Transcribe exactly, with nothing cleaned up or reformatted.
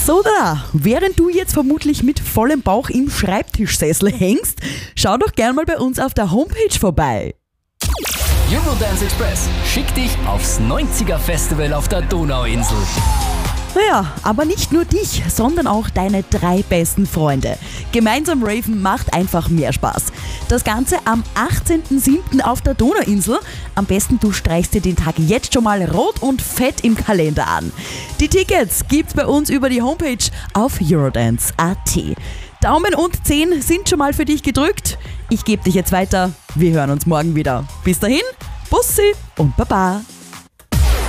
So da, während du jetzt vermutlich mit vollem Bauch im Schreibtischsessel hängst, schau doch gern mal bei uns auf der Homepage vorbei. Eurodance Express schickt dich aufs neunziger Festival auf der Donauinsel. Naja, aber nicht nur dich, sondern auch deine drei besten Freunde. Gemeinsam raven macht einfach mehr Spaß. Das Ganze am achtzehnten siebten auf der Donauinsel. Am besten du streichst dir den Tag jetzt schon mal rot und fett im Kalender an. Die Tickets gibt's bei uns über die Homepage auf eurodance punkt at. Daumen und zehn sind schon mal für dich gedrückt. Ich gebe dich jetzt weiter. Wir hören uns morgen wieder. Bis dahin, Bussi und Baba.